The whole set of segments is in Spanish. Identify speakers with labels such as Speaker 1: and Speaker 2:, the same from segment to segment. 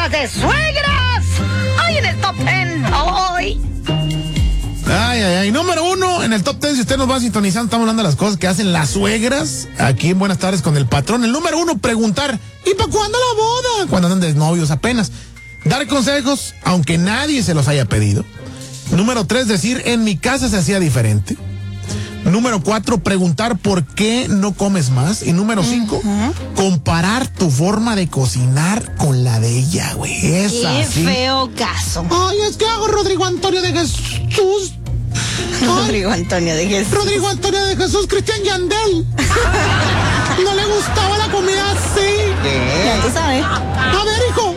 Speaker 1: cosas de suegras. Hoy en el Top 10 hoy.
Speaker 2: Ay. Número 1 en el Top 10, si usted nos va sintonizando, estamos hablando de las cosas que hacen las suegras aquí en Buenas Tardes con el Patrón. El número 1, preguntar, ¿y para cuándo la boda? Cuando andan de novios apenas. Dar consejos, aunque nadie se los haya pedido. Número 3, decir, en mi casa se hacía diferente. Número 4, preguntar por qué no comes más. Y número 5, comparar tu forma de cocinar con la de ella, güey.
Speaker 1: Qué feo caso.
Speaker 2: Ay, es que hago Rodrigo Antonio de Jesús.
Speaker 1: Rodrigo Antonio de Jesús.
Speaker 2: Cristian Yandel. No le gustaba la comida así.
Speaker 1: Ya tú sabes.
Speaker 2: A ver, hijo.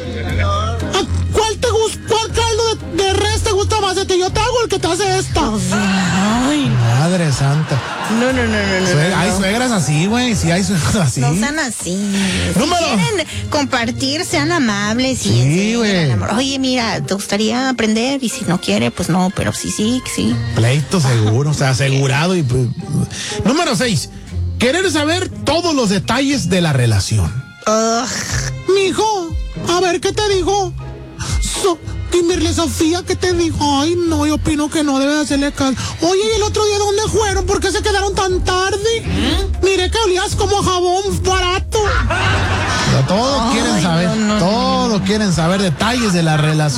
Speaker 2: ¿Cuál caldo de res te gusta más? ¿El que yo te hago o el que te hace esta?
Speaker 1: Ay.
Speaker 2: Madre santa.
Speaker 1: No.
Speaker 2: Hay suegras así, güey. Sí, hay suegras así.
Speaker 1: No sean así.
Speaker 2: Número.
Speaker 1: Si quieren compartir, sean amables.
Speaker 2: Sí, güey.
Speaker 1: Oye, mira, ¿te gustaría aprender? Y si no quiere, pues no, pero sí.
Speaker 2: Pleito seguro, o sea, asegurado. Número 6. Querer saber todos los detalles de la relación. Mijo, a ver, ¿qué te dijo? Dime, Sofía, ¿qué te dijo? Ay, no, yo opino que no debe hacerle caso. Oye, ¿y el otro día dónde fueron? ¿Por qué se quedaron tan tarde? Mire que olías como jabón barato. Todos quieren saber detalles de la relación.